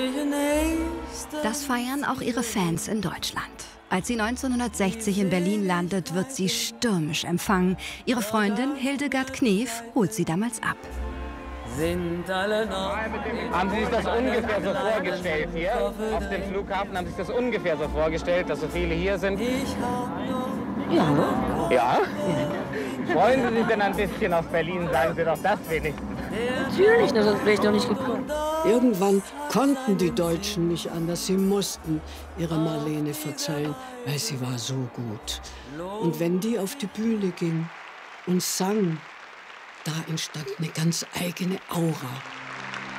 Das feiern auch ihre Fans in Deutschland. Als sie 1960 in Berlin landet, wird sie stürmisch empfangen. Ihre Freundin Hildegard Knef holt sie damals ab. Sind alle noch haben Sie sich das ungefähr so vorgestellt hier? Auf dem Flughafen haben Sie sich das ungefähr so vorgestellt, dass so viele hier sind? Ja. Ja? Freuen Sie sich denn ein bisschen auf Berlin? Sagen Sie doch das wenigstens. Natürlich, sonst wäre ich doch nicht gekommen. Irgendwann konnten die Deutschen nicht anders. Sie mussten ihrer Marlene verzeihen, weil sie war so gut. Und wenn die auf die Bühne ging und sang, da entstand eine ganz eigene Aura.